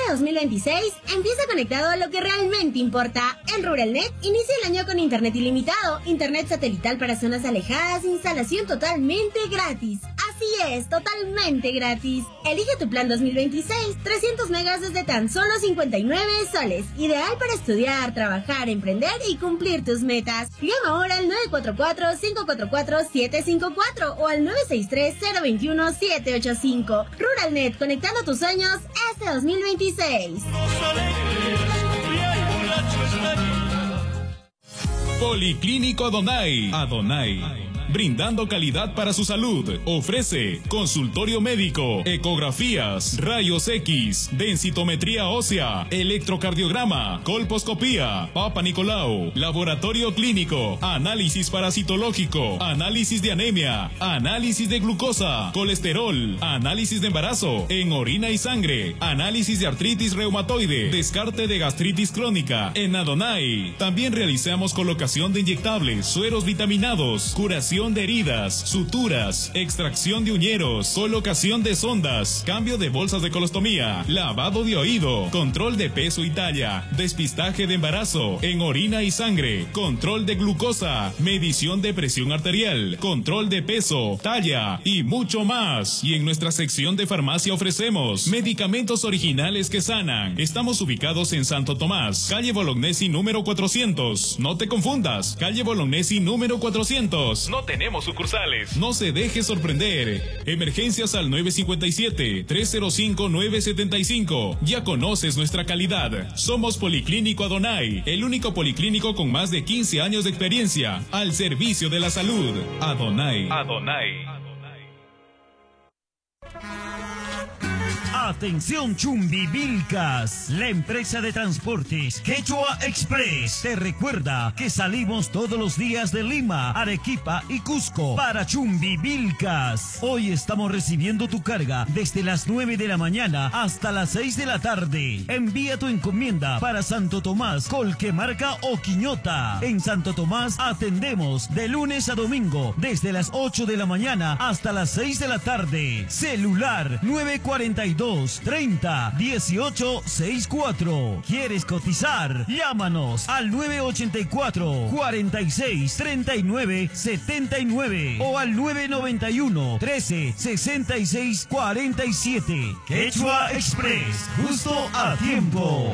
2026 empieza conectado a lo que realmente importa. En Ruralnet inicia el año con internet ilimitado, internet satelital para zonas alejadas, instalación totalmente gratis. Así es, totalmente gratis. Elige tu plan 2026, 300 megas desde tan solo 59 soles. Ideal para estudiar, trabajar, emprender y cumplir tus metas. Llama ahora al 944-544-754 o al 963-021-785. Ruralnet, conectando tus sueños este 2026. Policlínico Adonai. Brindando calidad para su salud. Ofrece consultorio médico, ecografías, rayos X, densitometría ósea, electrocardiograma, colposcopía, Papa Nicolau, laboratorio clínico, análisis parasitológico, análisis de anemia, análisis de glucosa, colesterol, análisis de embarazo en orina y sangre, análisis de artritis reumatoide, descarte de gastritis crónica. En Adonai también realizamos colocación de inyectables, sueros vitaminados, curación de heridas, suturas, extracción de uñeros, colocación de sondas, cambio de bolsas de colostomía, lavado de oído, control de peso y talla, despistaje de embarazo en orina y sangre, control de glucosa, medición de presión arterial, control de peso, talla y mucho más. Y en nuestra sección de farmacia ofrecemos medicamentos originales que sanan. Estamos ubicados en Santo Tomás, calle Bolognesi número 400. No te confundas, calle Bolognesi número 400. No tenemos sucursales. No se deje sorprender. Emergencias al 957-305-975. Ya conoces nuestra calidad. Somos Policlínico Adonai, el único policlínico con más de 15 años de experiencia al servicio de la salud. Adonai. Atención Chumbivilcas, la empresa de transportes Quechua Express te recuerda que salimos todos los días de Lima, Arequipa y Cusco para Chumbivilcas. Hoy estamos recibiendo tu carga desde las 9 de la mañana hasta las 6 de la tarde. Envía tu encomienda para Santo Tomás, Colquemarca o Quiñota. En Santo Tomás atendemos de lunes a domingo desde las 8 de la mañana hasta las 6 de la tarde. Celular 942-30-1864. ¿Quieres cotizar? Llámanos al 984-46-39-79 o al 991-13-66-47. Quechua Express, justo a tiempo.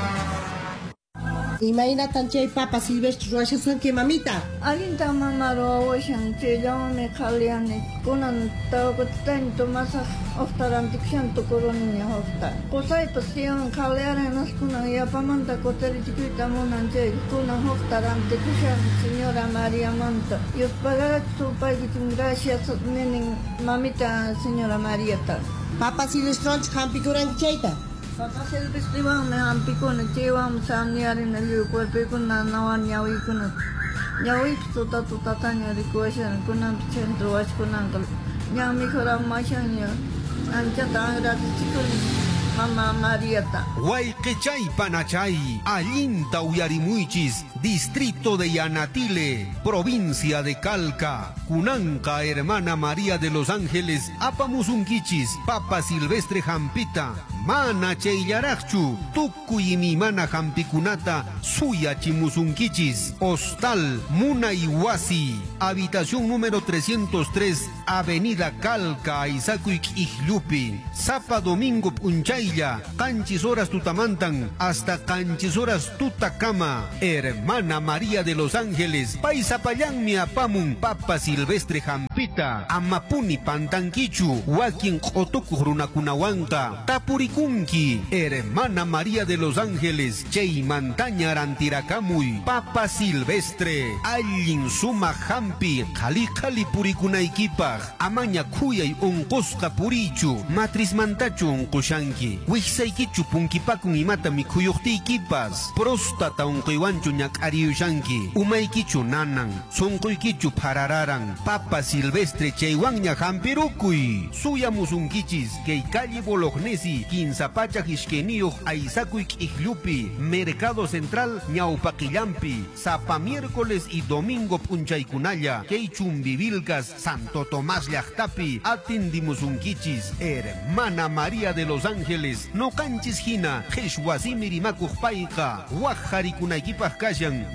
Imagínate chay papa silvestre ruashasan que mamita. Alinta mamaro awashan che llamame khaliani kunan tawkutain tomasa oftarantikshan tokoroni hofta. Kosai pasiyan khaliarenas kunan yapamanta koteri chiquita monan che kunan hoftarantikshan señora María Monta. Yo pagar su país gracias menin mamita señora Marieta. Papa silvestre hampikuran chayta. Papa silvestre me hampikuna chewam samniarin el cuerpo kuna nawan yawi kuna. Yawi tuta tanya requestion kuna centro was kuna kal. Yami khara mashanya ancha tangra chikun Mama Marieta. Huayquechay Panachay, Allinta Uyarimuichis, distrito de Yanatile, provincia de Calca, Cunanca, hermana María de los Ángeles, Apamusunquichis, Papa Silvestre Jampita, Mana Cheillarachu, Tucuy mi mana Jampicunata, Suya Chimusunquichis, Hostal, Muna Iwasi, habitación número 303, Avenida Calca, Isacuic Ijlupi, Zapa Domingo Punchaylla, Canchis Horas Tutamantan, hasta Canchis Horas Tutacama, hermana María de los Ángeles, Paisapayán mi apamun, Papa Silvestre Jampita, Amapuni Pantanquichu, Huaquin Otoku Runakunahuanca, Tapurikunki, hermana María de los Ángeles, Chey Mantaña Rantiracamuy, Papa Silvestre, Allin Suma Jampi, Jali Purikunaikipa, Amaña Kuyay Uncosca Purichu, Matris Mantachu Uncoshanki, Wixaikichu Punkipakun Imata Mikuyuktikipas, Prostata Unquiwanchu Ñak Ariushanki, Umaikichu Nanan, Sonkoikichu Parararan, Papa Silvestre Cheywanña Jampirukuy, Suyamusunkichis, Keikali Bolognesi, Kinsapacha Hishkeniyuj Aizakuik Ijlupi, Mercado Central Ñaupaquillampi, Zapa miércoles y domingo Punchaykunalla, Keichumbivilcas, Santo Tomás Llaqtapi, Atindimusunkichis, Hermana María de los Ángeles, no canchis hina, Jeshwasimirimakuj Paika, Guajarikunayipaj Kashan,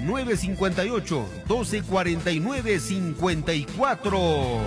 958-1249-54.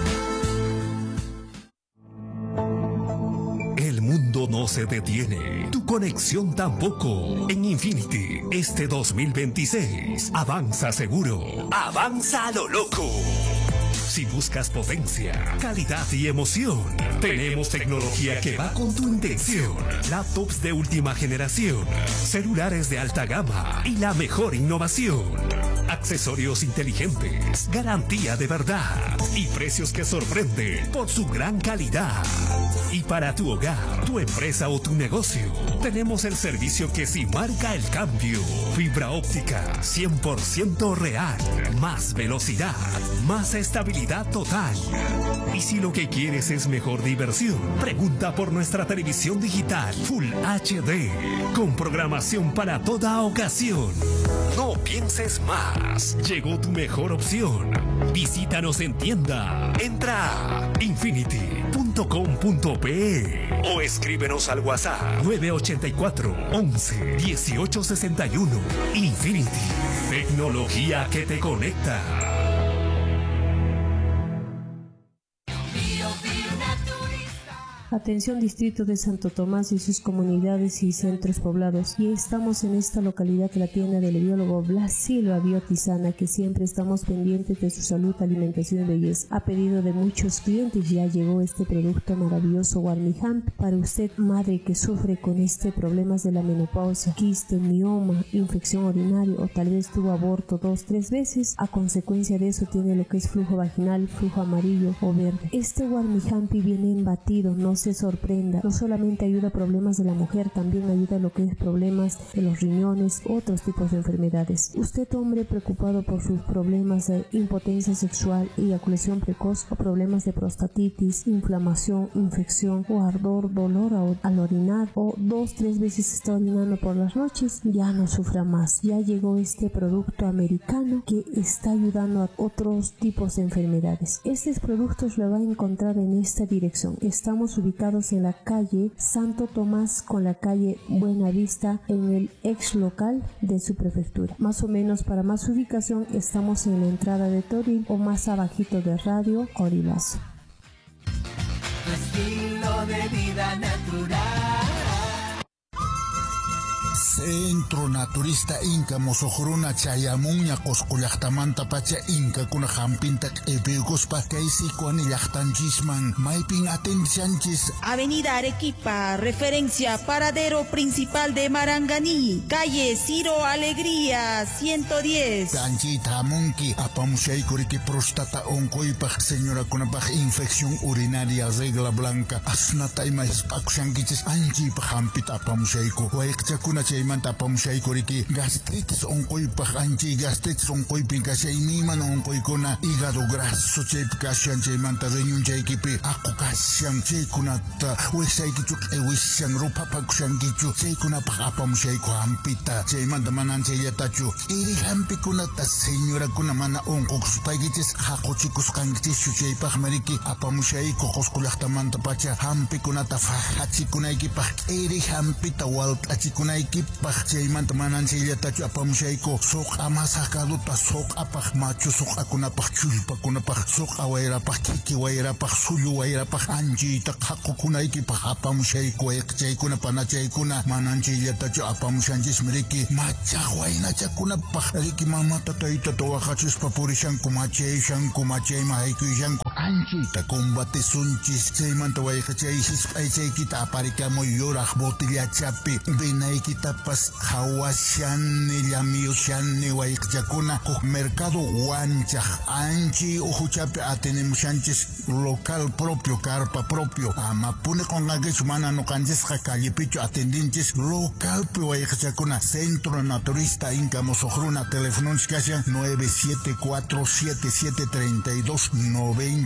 El mundo no se detiene, tu conexión tampoco. En Infinity, este 2026, avanza seguro, avanza a lo loco. Si buscas potencia, calidad y emoción, tenemos tecnología que va con tu intención. Laptops de última generación, celulares de alta gama y la mejor innovación. Accesorios inteligentes, garantía de verdad y precios que sorprenden por su gran calidad. Y para tu hogar, tu empresa o tu negocio, tenemos el servicio que sí marca el cambio. Fibra óptica 100% real, más velocidad, más estabilidad total. Y si lo que quieres es mejor diversión, pregunta por nuestra televisión digital Full HD, con programación para toda ocasión. No pienses más, llegó tu mejor opción. Visítanos en tienda. Entra a infinity.com.pe o escríbenos al WhatsApp 984 11 18 61. Infinity, tecnología que te conecta. Atención Distrito de Santo Tomás y sus comunidades y centros poblados. Y estamos en esta localidad, la tienda del biólogo Blas Silva Biotisana, que siempre estamos pendientes de su salud, alimentación y belleza. A pedido de muchos clientes ya llegó este producto maravilloso Warmiham para usted, madre que sufre con problemas de la menopausia, quiste, mioma, infección urinaria o tal vez tuvo aborto 2-3 veces. A consecuencia de eso tiene lo que es flujo vaginal, flujo amarillo o verde. Este Warmiham viene en batido, no se sorprenda, no solamente ayuda a problemas de la mujer, también ayuda a lo que es problemas de los riñones, otros tipos de enfermedades. Usted, hombre preocupado por sus problemas de impotencia sexual, eyaculación precoz o problemas de prostatitis, inflamación, infección o ardor, dolor al orinar o 2-3 veces está orinando por las noches, ya no sufra más. Ya llegó este producto americano que está ayudando a otros tipos de enfermedades. Estos productos lo va a encontrar en esta dirección. Estamos ubicados en la calle Santo Tomás con la calle Buenavista, en el ex local de su prefectura. Más o menos, para más ubicación, estamos en la entrada de Toril o más abajito de Radio Orilazo. Estilo de vida natural. Centro Naturista Inca Mosohruna Chayamuña Coscollachtamanta Pacha Inca Kuna Jampintak Ebeugospa Kaisikuan Yachtanchisman Maipin Atenchanchis. Avenida Arequipa, referencia paradero principal de Maranganí, calle Ciro Alegría 110. Tanchita Munki Apamushay Kuriki Prostata Onkoipach Señora Kunapach infección urinaria regla blanca Asnata Imas Pakushankichis Anchipa Jampit Apamushayku Waikchakuna Chaymanta Apamushaykuriki gastritis onkoipach anchi gastritis onkoipin kashayniman onkoykuna hígado graso chaypi kashan chaymanta riñon chaykipi aqu kashan chaykunata wiksaykichuk wishan rupapakushankichu chaykunapaj apamushayku hampita chaymanta manan chayllatachu iri hampikunata señorakuna mana onkokuspaykichis haquchikusqankichischu chaypaj mariki apamushayku Qusqullaqtamanta pacha hampikunata fajachikunaykipak iri hampita walt'achikunaykipaj chaymanta manan chayllatachu apamushayku suq amasaqaduta suq apaj machu suq akunapaj chulpakunapaj suq awayrapaj kiki wayrapaj sullu wayrapaj anchiyta haqukunaykipaj apamushayku chaykuna panachaykuna manan chayllatachu apamushanchis miriki machaq waynachakunapaj riki mamata taytata waqachispa purishanku machayshanku machaymahaykuysanku anchiyta combatesunchis chaymanta wayqachaychis p'aychaykita aparikamuy yuraq botillachapi vinaykitapas hawashani llamiyushani wayqchakuna huk mercado wanchaq anchi uhuchapi atenemushanchis local propio carpa propio amapuni qonqankichu mana nuqanchisqa callepichu atendinchis localpi wayqchakuna Centro Naturista Inca Mosohruna telefonunchis kashan 974773290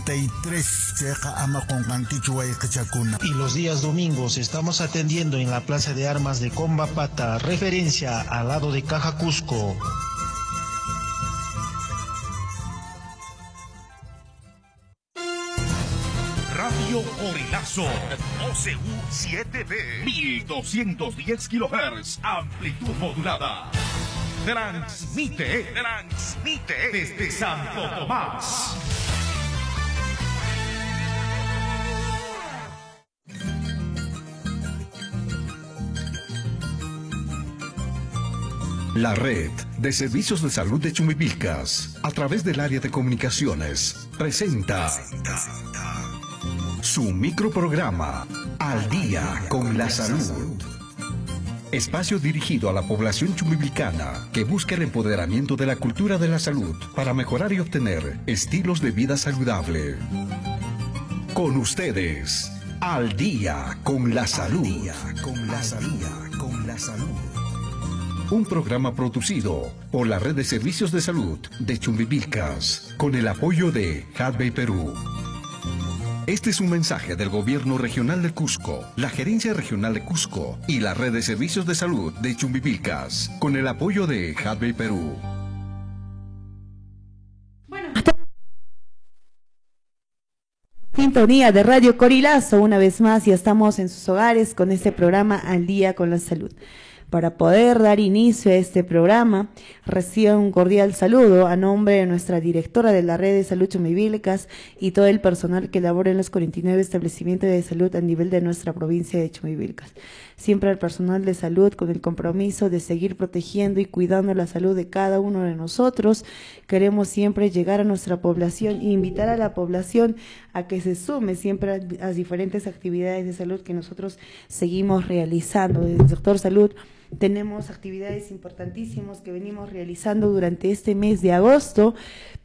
33 cheqa ama qonqankichu wayqachakuna. Y los días domingos estamos atendiendo en la Plaza de Armas de Combapata, referencia al lado de Caja Cusco. Radio Corilazo, OCU 7B, 1210 kHz, amplitud modulada. Transmite desde Santo Tomás. La red de servicios de salud de Chumbivilcas, a través del área de comunicaciones, presenta su microprograma Al Día con la Salud. Espacio dirigido a la población chumbivilcana que busca el empoderamiento de la cultura de la salud para mejorar y obtener estilos de vida saludable. Con ustedes, Al Día con la Salud. Un programa producido por la Red de Servicios de Salud de Chumbivilcas, con el apoyo de Hadbey Perú. Este es un mensaje del Gobierno Regional de Cusco, la Gerencia Regional de Cusco y la Red de Servicios de Salud de Chumbivilcas, con el apoyo de Hadbey Perú. Sintonía de Radio Corilazo, una vez más, y estamos en sus hogares con este programa Al Día con la Salud. Para poder dar inicio a este programa, recibo un cordial saludo a nombre de nuestra directora de la Red de Salud Chumbivilcas y todo el personal que labora en los 49 establecimientos de salud a nivel de nuestra provincia de Chumbivilcas. Siempre al personal de salud con el compromiso de seguir protegiendo y cuidando la salud de cada uno de nosotros. Queremos siempre llegar a nuestra población e invitar a la población a que se sume siempre a diferentes actividades de salud que nosotros seguimos realizando. Desde el sector salud tenemos actividades importantísimas que venimos realizando durante este mes de agosto.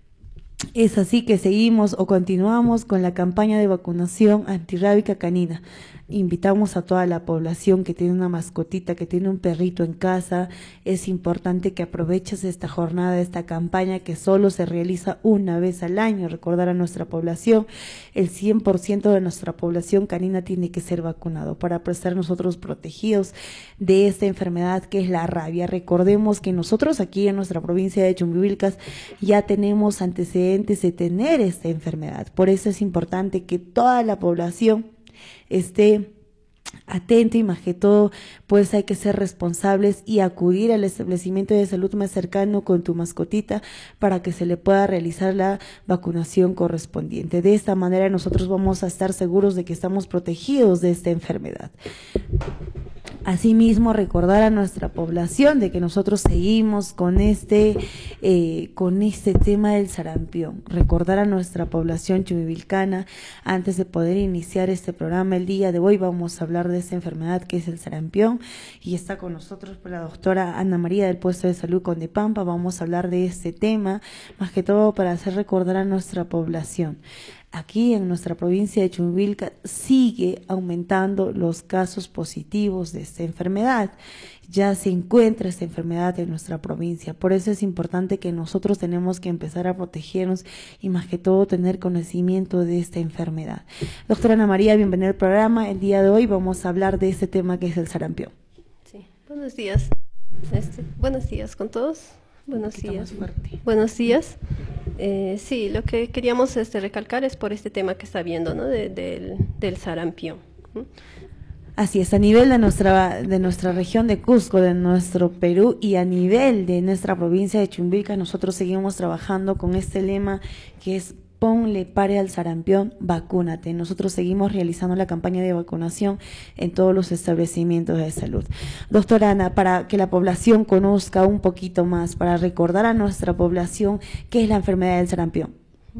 Es así que seguimos o continuamos con la campaña de vacunación antirrábica canina. Invitamos a toda la población que tiene una mascotita, que tiene un perrito en casa. Es importante que aproveches esta jornada, esta campaña que solo se realiza una vez al año. Recordar a nuestra población, el 100% de nuestra población canina tiene que ser vacunado para estar nosotros protegidos de esta enfermedad que es la rabia. Recordemos que nosotros aquí en nuestra provincia de Chumbivilcas ya tenemos antecedentes de tener esta enfermedad. Por eso es importante que toda la población esté atento y más que todo, pues hay que ser responsables y acudir al establecimiento de salud más cercano con tu mascotita para que se le pueda realizar la vacunación correspondiente. De esta manera nosotros vamos a estar seguros de que estamos protegidos de esta enfermedad. Asimismo, recordar a nuestra población de que nosotros seguimos con este tema del sarampión. Recordar a nuestra población chumbivilcana, antes de poder iniciar este programa el día de hoy, vamos a hablar de esta enfermedad que es el sarampión, y está con nosotros la doctora Ana María del puesto de salud Condepampa. Vamos a hablar de este tema, más que todo para hacer recordar a nuestra población. Aquí en nuestra provincia de Chumbivilcas sigue aumentando los casos positivos de esta enfermedad. Ya se encuentra esta enfermedad en nuestra provincia. Por eso es importante que nosotros tenemos que empezar a protegernos y más que todo tener conocimiento de esta enfermedad. Doctora Ana María, bienvenida al programa. El día de hoy vamos a hablar de este tema que es el sarampión. Sí, buenos días. Buenos días con todos. Buenos días. Buenos días. Sí, lo que queríamos recalcar es por este tema que está viendo, ¿no? del sarampión. Así es, a nivel de nuestra región de Cusco, de nuestro Perú y a nivel de nuestra provincia de Chumbivilcas, nosotros seguimos trabajando con este lema que es ponle pare al sarampión, vacúnate. Nosotros seguimos realizando la campaña de vacunación en todos los establecimientos de salud. Doctora Ana, para que la población conozca un poquito más, para recordar a nuestra población qué es la enfermedad del sarampión.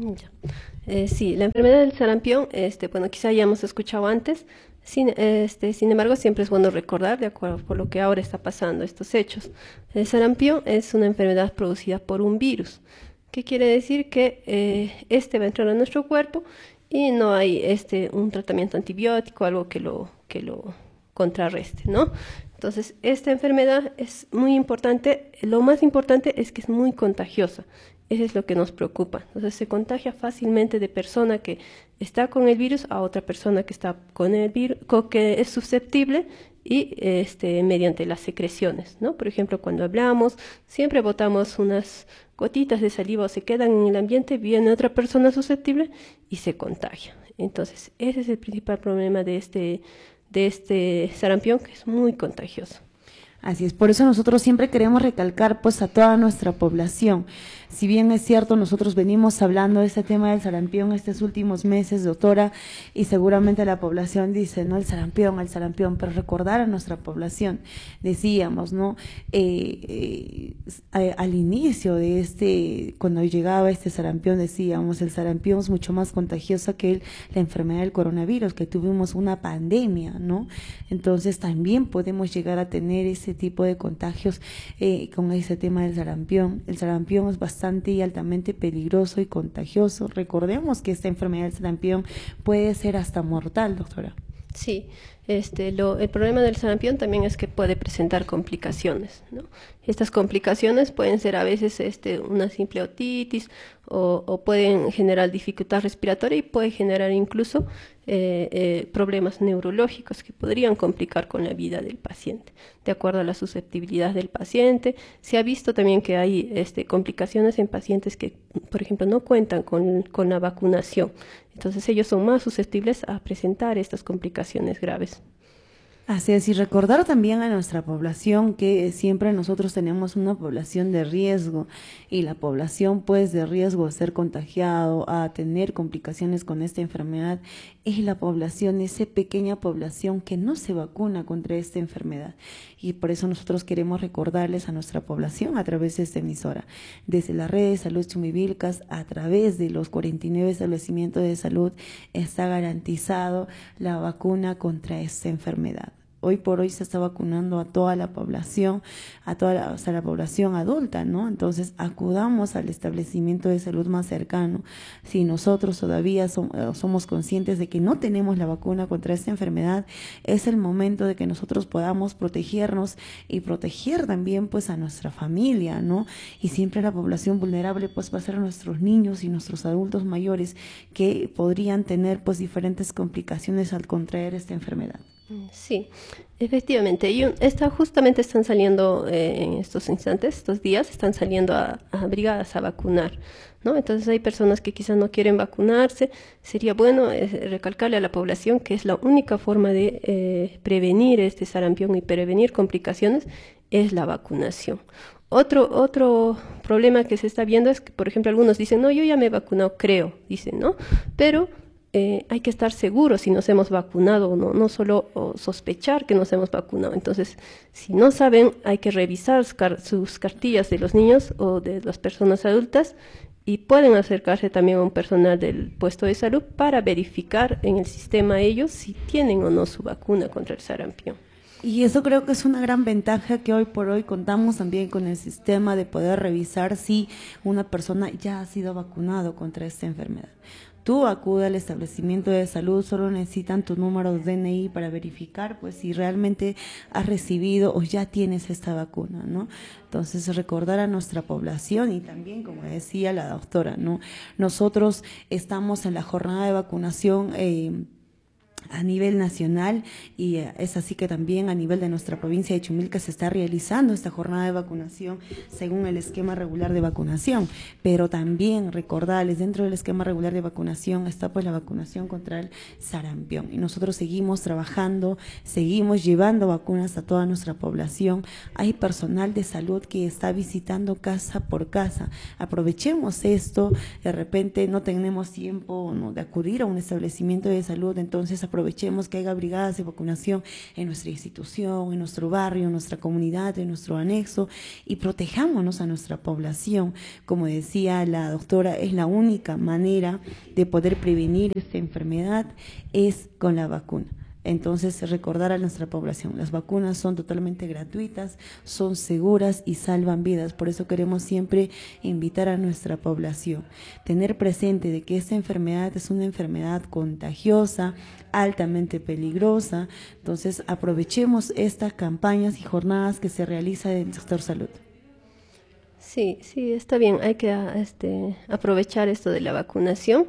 Sí, la enfermedad del sarampión, bueno, quizá ya hemos escuchado antes. Sin embargo, siempre es bueno recordar, de acuerdo por lo que ahora está pasando, estos hechos. El sarampión es una enfermedad producida por un virus. ¿Qué quiere decir? Que va a entrar a nuestro cuerpo y no hay un tratamiento antibiótico, algo que lo contrarreste, ¿no? Entonces, esta enfermedad es muy importante. Lo más importante es que es muy contagiosa Eso es lo que nos preocupa. Entonces se contagia fácilmente de persona que está con el virus a otra persona que está con el virus, que es susceptible, y mediante las secreciones, ¿no? Por ejemplo, cuando hablamos, siempre botamos unas gotitas de saliva o se quedan en el ambiente, viene otra persona susceptible y se contagia. Entonces, ese es el principal problema de este sarampión, que es muy contagioso. Así es, por eso nosotros siempre queremos recalcar pues a toda nuestra población. Si bien es cierto, nosotros venimos hablando de este tema del sarampión estos últimos meses, doctora, y seguramente la población dice, no, el sarampión, pero recordar a nuestra población, decíamos, ¿no? Al inicio de cuando llegaba este sarampión, decíamos, el sarampión es mucho más contagioso que la enfermedad del coronavirus, que tuvimos una pandemia, ¿no? Entonces también podemos llegar a tener ese tipo de contagios con ese tema del sarampión. El sarampión es bastante y altamente peligroso y contagioso. Recordemos que esta enfermedad del sarampión puede ser hasta mortal, doctora. Sí, el problema del sarampión también es que puede presentar complicaciones, ¿no? Estas complicaciones pueden ser a veces una simple otitis o pueden generar dificultad respiratoria y puede generar incluso problemas neurológicos que podrían complicar con la vida del paciente. De acuerdo a la susceptibilidad del paciente, se ha visto también que hay complicaciones en pacientes que, por ejemplo, no cuentan con la vacunación. Entonces ellos son más susceptibles a presentar estas complicaciones graves. Así es, y recordar también a nuestra población que siempre nosotros tenemos una población de riesgo, y la población pues de riesgo a ser contagiado, a tener complicaciones con esta enfermedad, es la población, esa pequeña población que no se vacuna contra esta enfermedad. Y por eso nosotros queremos recordarles a nuestra población a través de esta emisora, desde la red de salud Chumbivilcas, a través de los 49 establecimientos de salud, está garantizado la vacuna contra esta enfermedad. Hoy por hoy se está vacunando a toda la población, hasta la población adulta, ¿no? Entonces acudamos al establecimiento de salud más cercano. Si nosotros todavía somos conscientes de que no tenemos la vacuna contra esta enfermedad, es el momento de que nosotros podamos protegernos y proteger también pues a nuestra familia, ¿no? Y siempre la población vulnerable pues va a ser nuestros niños y nuestros adultos mayores, que podrían tener pues diferentes complicaciones al contraer esta enfermedad. Sí, efectivamente. Justamente están saliendo en estos instantes, estos días, están saliendo a brigadas a vacunar, ¿no? Entonces hay personas que quizás no quieren vacunarse. Sería bueno recalcarle a la población que es la única forma de prevenir este sarampión y prevenir complicaciones es la vacunación. Otro problema que se está viendo es que, por ejemplo, algunos dicen, no, yo ya me he vacunado, creo, dicen, ¿no? Pero hay que estar seguros si nos hemos vacunado o no, no solo sospechar que nos hemos vacunado. Entonces, si no saben, hay que revisar sus cartillas de los niños o de las personas adultas, y pueden acercarse también a un personal del puesto de salud para verificar en el sistema ellos si tienen o no su vacuna contra el sarampión. Y eso creo que es una gran ventaja, que hoy por hoy contamos también con el sistema de poder revisar si una persona ya ha sido vacunado contra esta enfermedad. Tú acude al establecimiento de salud, solo necesitan tu número de DNI para verificar pues si realmente has recibido o ya tienes esta vacuna, ¿no? Entonces recordar a nuestra población, y también, como decía la doctora, ¿no? Nosotros estamos en la jornada de vacunación a nivel nacional, y es así que también a nivel de nuestra provincia de Chumilca se está realizando esta jornada de vacunación según el esquema regular de vacunación, pero también recordarles, dentro del esquema regular de vacunación está pues la vacunación contra el sarampión, y nosotros seguimos trabajando, seguimos llevando vacunas a toda nuestra población. Hay personal de salud que está visitando casa por casa. Aprovechemos esto. De repente no tenemos tiempo, ¿no?, de acudir a un establecimiento de salud, entonces aprovechemos que haya brigadas de vacunación en nuestra institución, en nuestro barrio, en nuestra comunidad, en nuestro anexo, y protejámonos a nuestra población. Como decía la doctora, es la única manera de poder prevenir esta enfermedad, es con la vacuna. Entonces, recordar a nuestra población, las vacunas son totalmente gratuitas, son seguras y salvan vidas. Por eso queremos siempre invitar a nuestra población, tener presente de que esta enfermedad es una enfermedad contagiosa, altamente peligrosa. Entonces, aprovechemos estas campañas y jornadas que se realizan en el sector salud. Sí, está bien, hay que aprovechar esto de la vacunación.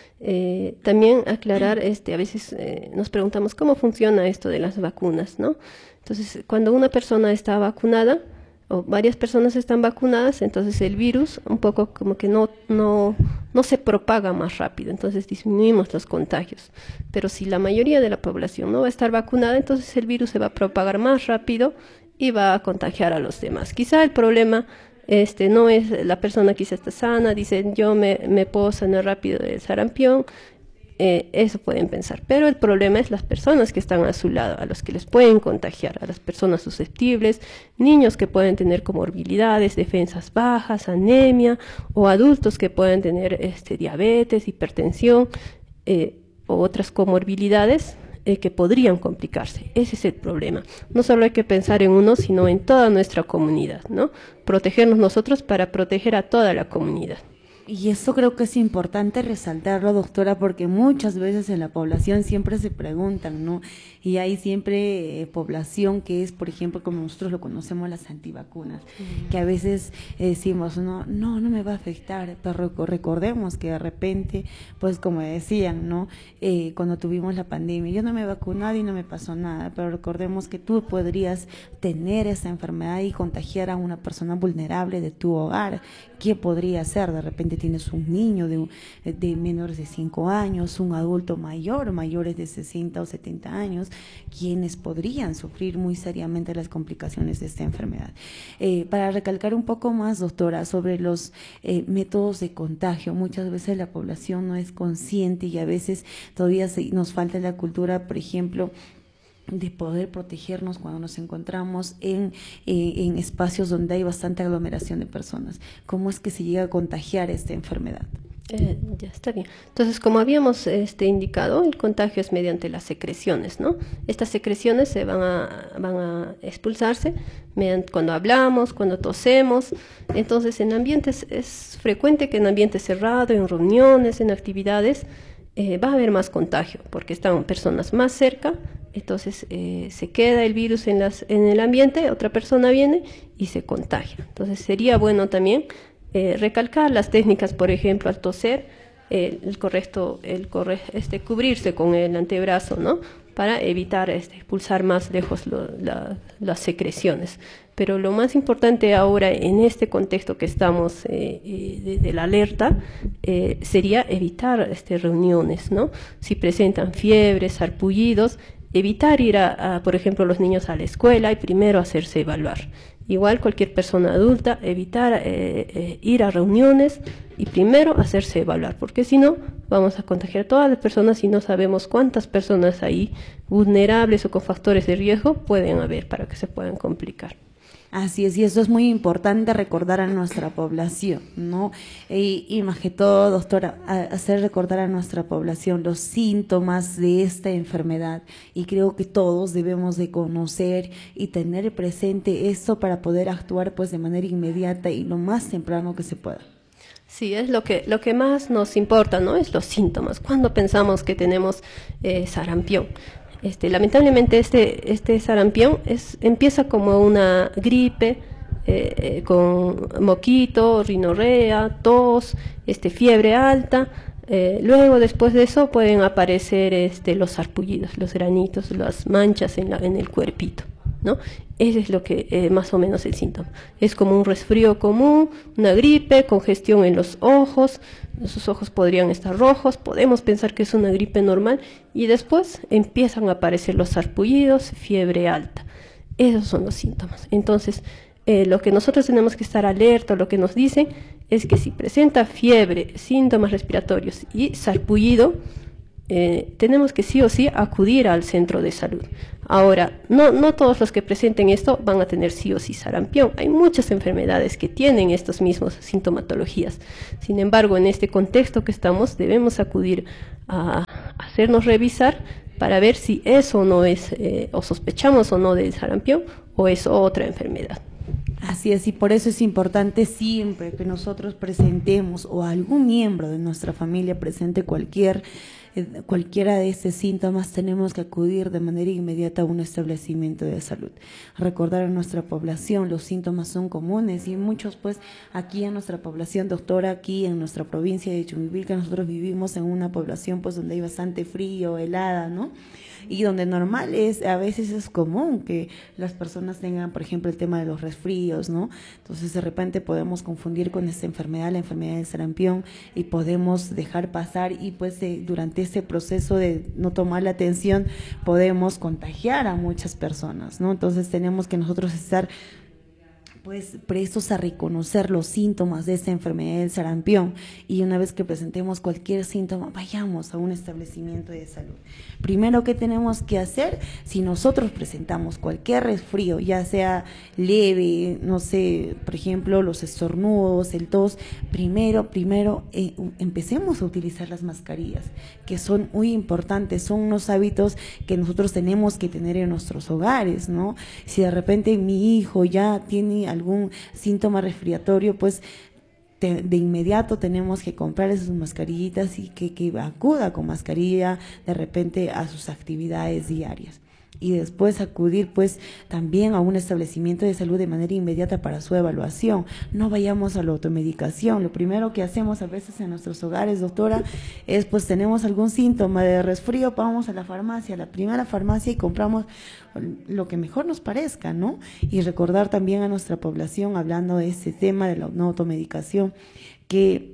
También aclarar, a veces nos preguntamos cómo funciona esto de las vacunas, ¿no? Entonces, cuando una persona está vacunada o varias personas están vacunadas, entonces el virus un poco como que no se propaga más rápido, entonces disminuimos los contagios. Pero si la mayoría de la población no va a estar vacunada, entonces el virus se va a propagar más rápido y va a contagiar a los demás. Quizá el problema no es la persona que está sana, dicen yo me puedo sanar rápido del sarampión, eso pueden pensar, pero el problema es las personas que están a su lado, a los que les pueden contagiar, a las personas susceptibles, niños que pueden tener comorbilidades, defensas bajas, anemia, o adultos que pueden tener diabetes, hipertensión, o otras comorbilidades que podrían complicarse. Ese es el problema. No solo hay que pensar en uno, sino en toda nuestra comunidad, ¿no? Protegernos nosotros para proteger a toda la comunidad. Y eso creo que es importante resaltarlo, doctora, porque muchas veces en la población siempre se preguntan, ¿no? Y hay siempre población que es, por ejemplo, como nosotros lo conocemos, las antivacunas, que a veces decimos, no me va a afectar, pero recordemos que de repente, pues como decían, ¿no? Cuando tuvimos la pandemia, yo no me he vacunado y no me pasó nada, pero recordemos que tú podrías tener esa enfermedad y contagiar a una persona vulnerable de tu hogar. ¿Qué podría ser? De repente tienes un niño de menores de 5 años, un adulto mayor, mayores de 60 o 70 años, quienes podrían sufrir muy seriamente las complicaciones de esta enfermedad. Para recalcar un poco más, doctora, sobre los métodos de contagio, muchas veces la población no es consciente y a veces todavía nos falta la cultura, por ejemplo, de poder protegernos cuando nos encontramos en espacios donde hay bastante aglomeración de personas. ¿Cómo es que se llega a contagiar esta enfermedad? Ya está bien. Entonces, como habíamos indicado, el contagio es mediante las secreciones, ¿no? Estas secreciones se van a expulsarse cuando hablamos, cuando tosemos. Entonces, en ambientes, es frecuente que en ambientes cerrados, en reuniones, en actividades, va a haber más contagio, porque están personas más cerca. Entonces se queda el virus en el ambiente, otra persona viene y se contagia. Entonces sería bueno también recalcar las técnicas, por ejemplo, al toser, cubrirse con el antebrazo, ¿no? Para evitar expulsar más lejos las secreciones. Pero lo más importante ahora en este contexto que estamos de la alerta sería evitar reuniones, ¿no? Si presentan fiebres, sarpullidos, evitar ir por ejemplo, los niños a la escuela y primero hacerse evaluar. Igual cualquier persona adulta, evitar ir a reuniones y primero hacerse evaluar, porque si no, vamos a contagiar a todas las personas y no sabemos cuántas personas ahí vulnerables o con factores de riesgo pueden haber para que se puedan complicar. Así es, y eso es muy importante recordar a nuestra población, ¿no? Y más que todo, doctora, hacer recordar a nuestra población los síntomas de esta enfermedad, y creo que todos debemos de conocer y tener presente esto para poder actuar pues de manera inmediata y lo más temprano que se pueda. Sí, es lo que más nos importa, ¿no? Es los síntomas. Cuando pensamos que tenemos sarampión. Lamentablemente este sarampión empieza como una gripe con moquito, rinorrea, tos, fiebre alta. Luego después de eso pueden aparecer los sarpullidos, los granitos, las manchas en el cuerpito, ¿no? Ese es lo que más o menos el síntoma. Es como un resfrío común, una gripe, congestión en los ojos. Sus ojos podrían estar rojos, podemos pensar que es una gripe normal y después empiezan a aparecer los sarpullidos, fiebre alta. Esos son los síntomas. Entonces, lo que nosotros tenemos que estar alerta, lo que nos dicen es que si presenta fiebre, síntomas respiratorios y sarpullido, tenemos que sí o sí acudir al centro de salud. Ahora, no todos los que presenten esto van a tener sí o sí sarampión. Hay muchas enfermedades que tienen estos mismos sintomatologías. Sin embargo, en este contexto que estamos, debemos acudir a hacernos revisar para ver si eso no es, o sospechamos o no del sarampión, o es otra enfermedad. Así es, y por eso es importante siempre que nosotros presentemos o algún miembro de nuestra familia presente cualquier cualquiera de estos síntomas, tenemos que acudir de manera inmediata a un establecimiento de salud. Recordar a nuestra población, los síntomas son comunes y muchos, pues, aquí en nuestra población, doctora, aquí en nuestra provincia de Chumbivilcas, nosotros vivimos en una población, pues, donde hay bastante frío, helada, ¿no? Y donde normal a veces es común que las personas tengan, por ejemplo, el tema de los resfríos, ¿no? Entonces, de repente podemos confundir con esta enfermedad, la enfermedad del sarampión, y podemos dejar pasar y pues durante ese proceso de no tomar la atención podemos contagiar a muchas personas, ¿no? Entonces, tenemos que nosotros estar pues prestos a reconocer los síntomas de esta enfermedad del sarampión, y una vez que presentemos cualquier síntoma, vayamos a un establecimiento de salud. Primero, ¿qué tenemos que hacer? Si nosotros presentamos cualquier resfrío, ya sea leve, no sé, por ejemplo, los estornudos, el tos, primero empecemos a utilizar las mascarillas, que son muy importantes, son unos hábitos que nosotros tenemos que tener en nuestros hogares, ¿no? Si de repente mi hijo ya tiene algún síntoma respiratorio, pues de inmediato tenemos que comprar esas mascarillitas y que acuda con mascarilla de repente a sus actividades diarias. Y después acudir pues también a un establecimiento de salud de manera inmediata para su evaluación. No vayamos a la automedicación. Lo primero que hacemos a veces en nuestros hogares, doctora, es pues tenemos algún síntoma de resfrío, vamos a la farmacia, a la primera farmacia, y compramos lo que mejor nos parezca, ¿no? Y recordar también a nuestra población, hablando de este tema de la no automedicación, que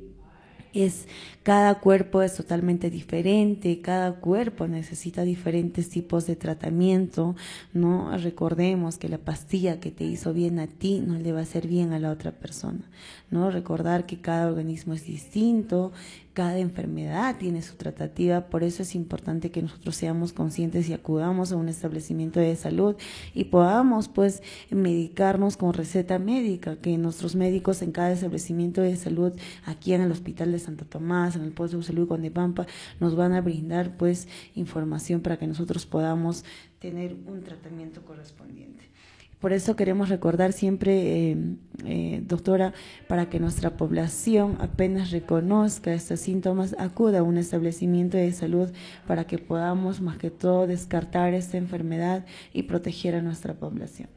cada cuerpo es totalmente diferente, cada cuerpo necesita diferentes tipos de tratamiento, ¿no? Recordemos que la pastilla que te hizo bien a ti no le va a hacer bien a la otra persona, ¿no? Recordar que cada organismo es distinto, cada enfermedad tiene su tratativa, por eso es importante que nosotros seamos conscientes y acudamos a un establecimiento de salud y podamos pues medicarnos con receta médica, que nuestros médicos en cada establecimiento de salud, aquí en el Hospital de Santo Tomás, en el Posto de Salud Condepampa, nos van a brindar pues información para que nosotros podamos tener un tratamiento correspondiente. Por eso queremos recordar siempre, doctora, para que nuestra población apenas reconozca estos síntomas, acuda a un establecimiento de salud para que podamos más que todo descartar esta enfermedad y proteger a nuestra población.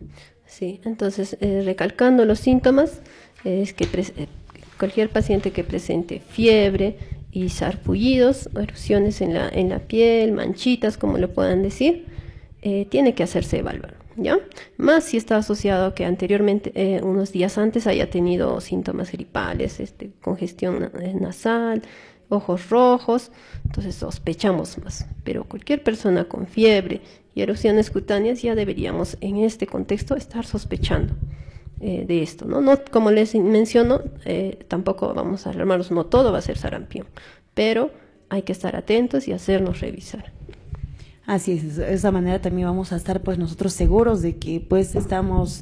Sí, entonces recalcando los síntomas, es que cualquier paciente que presente fiebre y sarpullidos, erupciones en la piel, manchitas, como le puedan decir, tiene que hacerse evaluar. ¿Ya? Más si está asociado a que anteriormente, unos días antes, haya tenido síntomas gripales, congestión nasal, ojos rojos, entonces sospechamos más. Pero cualquier persona con fiebre y erupciones cutáneas ya deberíamos en este contexto estar sospechando de esto, ¿no? No, como les menciono, tampoco vamos a alarmarnos, no todo va a ser sarampión, pero hay que estar atentos y hacernos revisar. Así es, de esa manera también vamos a estar pues nosotros seguros de que pues estamos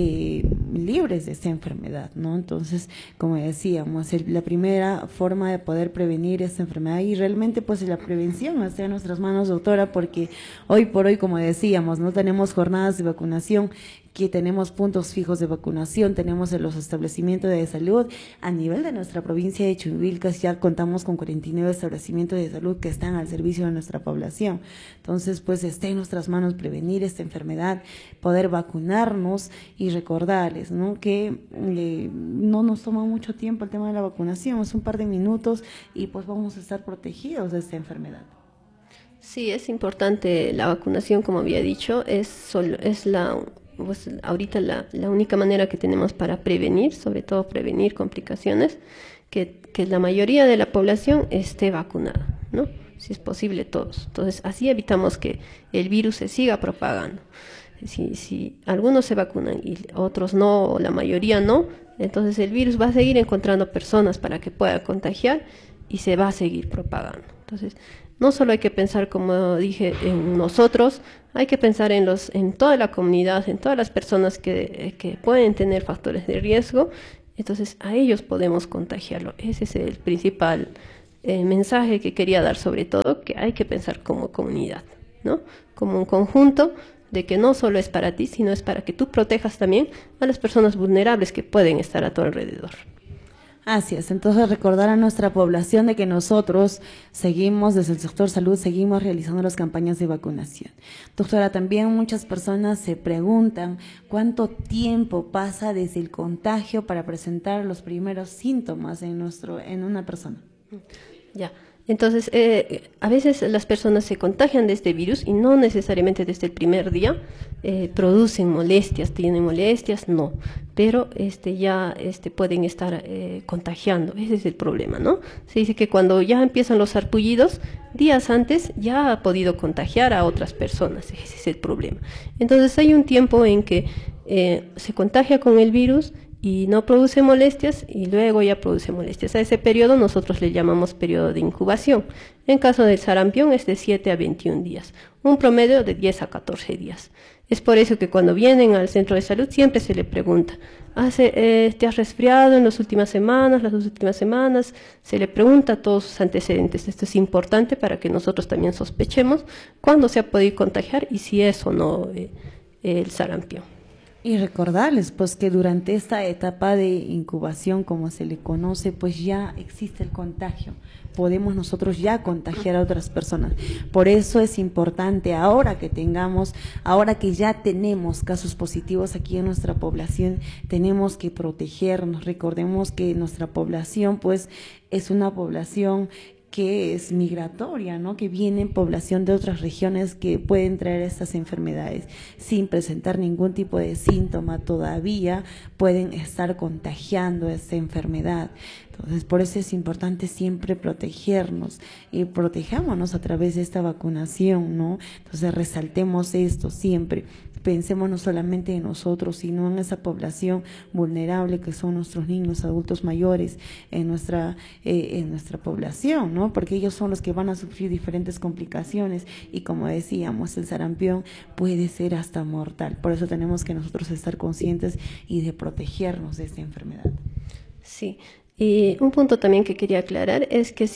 libres de esta enfermedad, ¿no? Entonces, como decíamos, la primera forma de poder prevenir esta enfermedad, y realmente pues la prevención está en nuestras manos, doctora, porque hoy por hoy, como decíamos, no tenemos jornadas de vacunación, que tenemos puntos fijos de vacunación, tenemos en los establecimientos de salud. A nivel de nuestra provincia de Chumbivilcas ya contamos con 49 establecimientos de salud que están al servicio de nuestra población. Entonces, pues está en nuestras manos prevenir esta enfermedad, poder vacunarnos y recordarles, ¿no? Que no nos toma mucho tiempo el tema de la vacunación, es un par de minutos y pues vamos a estar protegidos de esta enfermedad. Sí, es importante la vacunación, como había dicho, pues ahorita la única manera que tenemos para prevenir, sobre todo prevenir complicaciones, que la mayoría de la población esté vacunada, ¿no? Si es posible todos. Entonces así evitamos que el virus se siga propagando. Si algunos se vacunan y otros no, o la mayoría no, entonces el virus va a seguir encontrando personas para que pueda contagiar y se va a seguir propagando. Entonces, no solo hay que pensar, como dije, en nosotros, hay que pensar en toda la comunidad, en todas las personas que pueden tener factores de riesgo. Entonces, a ellos podemos contagiarlo. Ese es el principal mensaje que quería dar, sobre todo, que hay que pensar como comunidad, ¿no? Como un conjunto, de que no solo es para ti, sino es para que tú protejas también a las personas vulnerables que pueden estar a tu alrededor. Así es, entonces recordar a nuestra población de que nosotros seguimos, desde el sector salud, seguimos realizando las campañas de vacunación. Doctora, también muchas personas se preguntan cuánto tiempo pasa desde el contagio para presentar los primeros síntomas en una persona. Ya. Entonces, a veces las personas se contagian de este virus y no necesariamente desde el primer día producen molestias, tienen molestias, no, pero ya pueden estar contagiando, ese es el problema, ¿no? Se dice que cuando ya empiezan los sarpullidos, días antes ya ha podido contagiar a otras personas, ese es el problema. Entonces hay un tiempo en que se contagia con el virus y no produce molestias y luego ya produce molestias. A ese periodo nosotros le llamamos periodo de incubación. En caso del sarampión es de 7 a 21 días, un promedio de 10 a 14 días. Es por eso que cuando vienen al centro de salud siempre se le pregunta, ¿te has resfriado en las últimas semanas, Se le pregunta todos sus antecedentes. Esto es importante para que nosotros también sospechemos cuándo se ha podido contagiar y si es o no el sarampión. Y recordarles pues que durante esta etapa de incubación, como se le conoce, pues ya existe el contagio. Podemos nosotros ya contagiar a otras personas. Por eso es importante ahora que ya tenemos casos positivos aquí en nuestra población, tenemos que protegernos. Recordemos que nuestra población pues es una población que es migratoria, ¿no? Que viene en población de otras regiones que pueden traer estas enfermedades sin presentar ningún tipo de síntoma todavía, pueden estar contagiando esta enfermedad. Entonces, por eso es importante siempre protegernos y protejámonos a través de esta vacunación, ¿no? Entonces, resaltemos esto siempre. Pensemos no solamente en nosotros, sino en esa población vulnerable que son nuestros niños, adultos mayores, en nuestra población, ¿no? Porque ellos son los que van a sufrir diferentes complicaciones y, como decíamos, el sarampión puede ser hasta mortal. Por eso tenemos que nosotros estar conscientes y de protegernos de esta enfermedad. Sí. Y un punto también que quería aclarar es que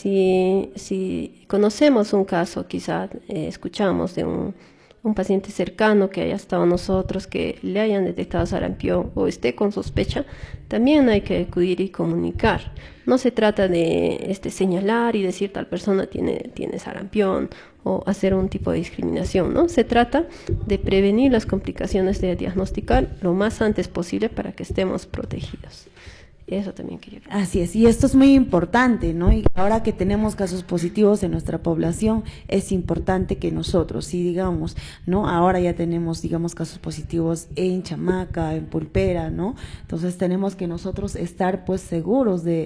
si conocemos un caso, quizá escuchamos de un paciente cercano que haya estado a nosotros, que le hayan detectado sarampión o esté con sospecha, también hay que acudir y comunicar. No se trata de señalar y decir tal persona tiene sarampión o hacer un tipo de discriminación, ¿no? Se trata de prevenir las complicaciones, de diagnosticar lo más antes posible para que estemos protegidos. Eso también quería decir. Así es, y esto es muy importante, ¿no? Y ahora que tenemos casos positivos en nuestra población, es importante que nosotros, si digamos, ¿no? Ahora ya tenemos, digamos, casos positivos en Chamaca, en Pulpera, ¿no? Entonces tenemos que nosotros estar, pues, seguros de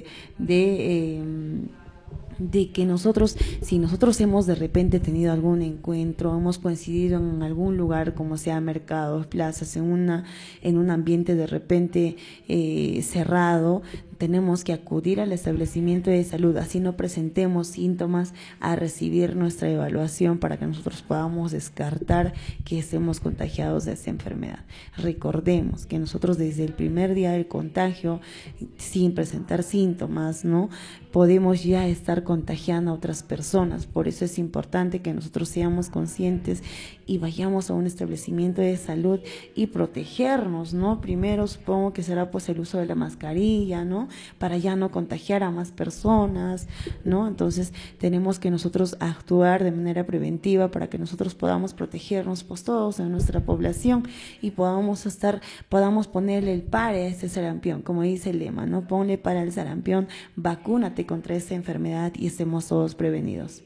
que nosotros, si nosotros hemos de repente tenido algún encuentro, hemos coincidido en algún lugar, como sea mercados, plazas, en un ambiente de repente cerrado, tenemos que acudir al establecimiento de salud, así no presentemos síntomas, a recibir nuestra evaluación para que nosotros podamos descartar que estemos contagiados de esta enfermedad. Recordemos que nosotros desde el primer día del contagio, sin presentar síntomas, ¿no?, podemos ya estar contagiando a otras personas. Por eso es importante que nosotros seamos conscientes y vayamos a un establecimiento de salud y protegernos, ¿no? Primero supongo que será pues el uso de la mascarilla, ¿no?, para ya no contagiar a más personas, ¿no? Entonces tenemos que nosotros actuar de manera preventiva para que nosotros podamos protegernos pues todos en nuestra población y podamos ponerle el pare a este sarampión, como dice el lema, ¿no? Ponle para el sarampión, vacúnate contra esta enfermedad y estemos todos prevenidos.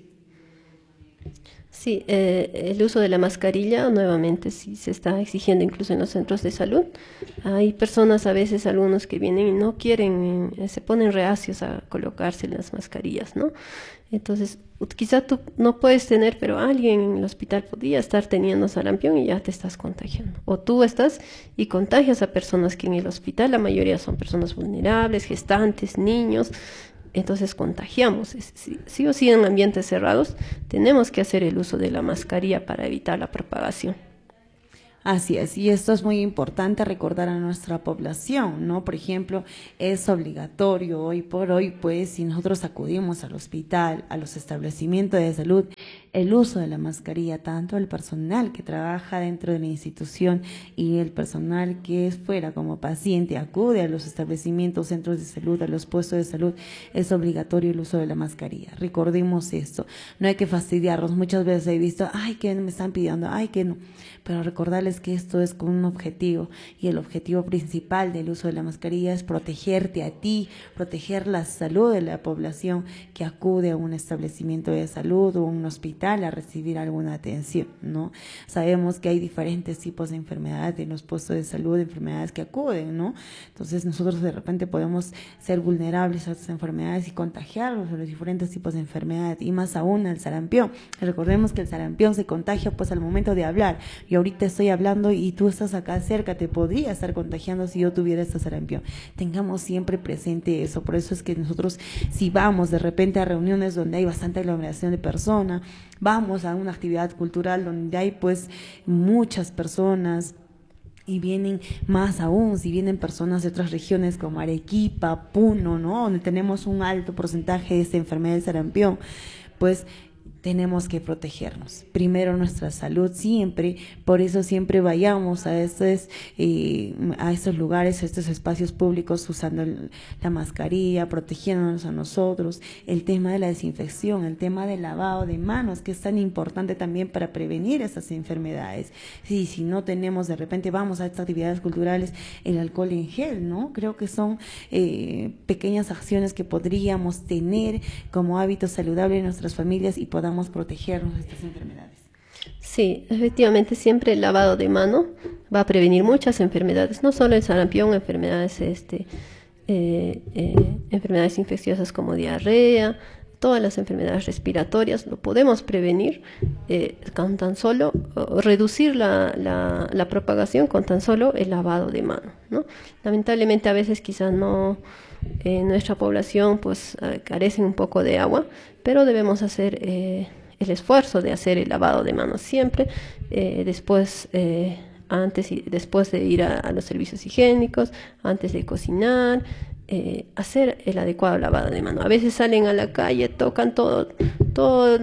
Sí, el uso de la mascarilla nuevamente sí se está exigiendo incluso en los centros de salud. Hay personas, a veces algunos que vienen y no quieren, se ponen reacios a colocarse las mascarillas, ¿no? Entonces, quizá tú no puedes tener, pero alguien en el hospital podría estar teniendo sarampión y ya te estás contagiando. O tú estás y contagias a personas que en el hospital, la mayoría son personas vulnerables, gestantes, niños. Entonces contagiamos. Sí o sí en ambientes cerrados tenemos que hacer el uso de la mascarilla para evitar la propagación. Así es, y esto es muy importante recordar a nuestra población, ¿no? Por ejemplo, es obligatorio hoy por hoy, pues, si nosotros acudimos al hospital, a los establecimientos de salud, el uso de la mascarilla, tanto el personal que trabaja dentro de la institución y el personal que es fuera como paciente, acude a los establecimientos, centros de salud, a los puestos de salud, es obligatorio el uso de la mascarilla. Recordemos esto, no hay que fastidiarnos. Muchas veces he visto, ay, que me están pidiendo, ay, que no, pero recordarles que esto es con un objetivo, y el objetivo principal del uso de la mascarilla es protegerte a ti, proteger la salud de la población que acude a un establecimiento de salud o un hospital a recibir alguna atención, ¿no? Sabemos que hay diferentes tipos de enfermedades en los puestos de salud, enfermedades que acuden, ¿no? Entonces nosotros de repente podemos ser vulnerables a estas enfermedades y contagiarnos de los diferentes tipos de enfermedades, y más aún al sarampión. Recordemos que el sarampión se contagia pues al momento de hablar. Yo ahorita estoy hablando y tú estás acá cerca, te podría estar contagiando si yo tuviera este sarampión. Tengamos siempre presente eso. Por eso es que nosotros, si vamos de repente a reuniones donde hay bastante aglomeración de personas, vamos a una actividad cultural donde hay pues muchas personas, y vienen más aún, si vienen personas de otras regiones como Arequipa, Puno, ¿no? Donde tenemos un alto porcentaje de esta enfermedad del sarampión, pues tenemos que protegernos. Primero nuestra salud siempre, por eso siempre vayamos a estos lugares, a estos espacios públicos usando la mascarilla, protegiéndonos a nosotros. El tema de la desinfección, el tema del lavado de manos, que es tan importante también para prevenir estas enfermedades. Sí, si no tenemos, de repente vamos a estas actividades culturales, el alcohol en gel, ¿no? Creo que son pequeñas acciones que podríamos tener como hábito saludable en nuestras familias y podamos protegernos de estas enfermedades. Sí, efectivamente, siempre el lavado de mano va a prevenir muchas enfermedades, no solo el sarampión, enfermedades infecciosas como diarrea, todas las enfermedades respiratorias lo podemos prevenir con tan solo reducir la propagación con tan solo el lavado de mano, ¿no? Lamentablemente a veces quizás no, nuestra población pues carecen un poco de agua, pero debemos hacer el esfuerzo de hacer el lavado de manos siempre, antes y después de ir a los servicios higiénicos, antes de cocinar, hacer el adecuado lavado de mano. A veces salen a la calle, tocan todas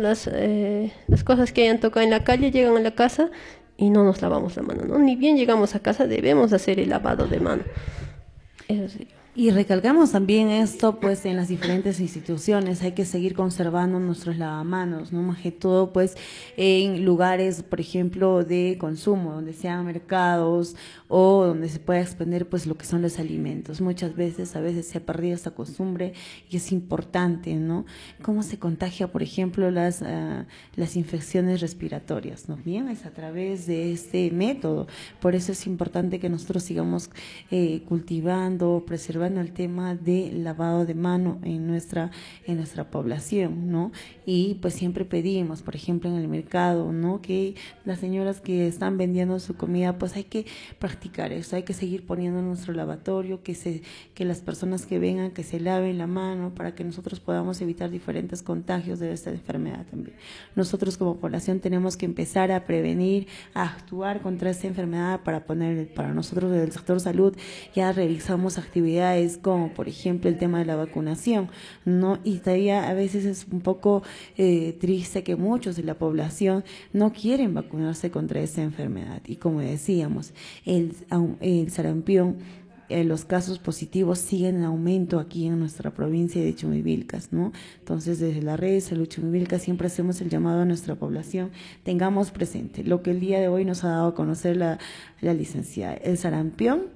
las cosas que hayan tocado en la calle, llegan a la casa y no nos lavamos la mano, ¿no? Ni bien llegamos a casa debemos hacer el lavado de mano. Eso sí. Y recalcamos también esto, pues, en las diferentes instituciones, hay que seguir conservando nuestros lavamanos, ¿no? Más que todo, pues, en lugares, por ejemplo, de consumo, donde sean mercados o donde se pueda expender, pues, lo que son los alimentos. Muchas veces, a veces se ha perdido esta costumbre y es importante, ¿no? ¿Cómo se contagia, por ejemplo, las infecciones respiratorias, ¿no? Bien, es a través de este método. Por eso es importante que nosotros sigamos cultivando, preservando el tema de lavado de mano en nuestra población, ¿no? Y pues siempre pedimos, por ejemplo, en el mercado, ¿no? Que las señoras que están vendiendo su comida, pues hay que practicar eso, hay que seguir poniendo en nuestro lavatorio, que las personas que vengan, que se laven la mano para que nosotros podamos evitar diferentes contagios de esta enfermedad también. Nosotros como población tenemos que empezar a prevenir, a actuar contra esta enfermedad para nosotros del sector salud ya realizamos actividades como por ejemplo el tema de la vacunación, ¿no? Y todavía a veces es un poco triste que muchos de la población no quieren vacunarse contra esta enfermedad. Y como decíamos, el sarampión, los casos positivos siguen en aumento aquí en nuestra provincia de Chumivilcas, ¿no? Entonces, desde la red de Salud Chumivilcas siempre hacemos el llamado a nuestra población, tengamos presente lo que el día de hoy nos ha dado a conocer la licenciada. El sarampión